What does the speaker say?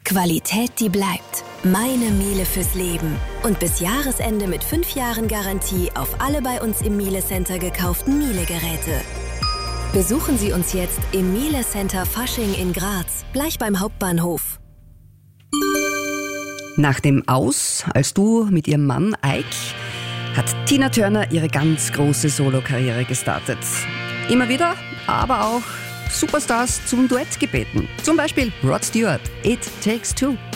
Qualität, die bleibt. Meine Miele fürs Leben. Und bis Jahresende mit 5 Jahren Garantie auf alle bei uns im Miele Center gekauften Miele-Geräte. Besuchen Sie uns jetzt im Miele Center Fasching in Graz, gleich beim Hauptbahnhof. Nach dem Aus als Duo mit ihrem Mann Ike hat Tina Turner ihre ganz große Solokarriere gestartet. Immer wieder, aber auch Superstars zum Duett gebeten. Zum Beispiel Rod Stewart, It Takes Two.